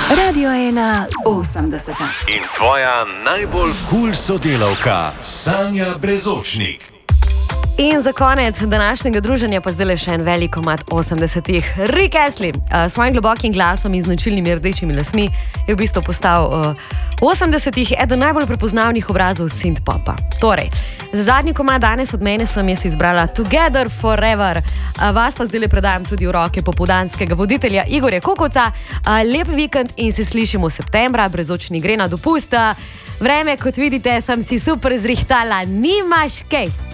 Radio 1 80. In tvoja najbolj cool sodelavka, Sanja Brezočnik. In za konec današnjega druženja pa zdaj le še en velik komad 80-ih. Rick Astley s svojim globokim glasom in značilnimi rdečimi lasmi je v bistvu postal v 80-ih eden najbolj prepoznavnih obrazov synth-popa. Torej, za zadnji komad danes od mene sem jaz izbrala Together Forever. Vas pa zdaj le predajam tudi v roke popoldanskega voditelja Igorja Kokovca. Lep vikend in se slišimo septembra. Brezočnik gre na dopust. Vreme, kot vidite, sem si super zrihtala. Nimaš kaj.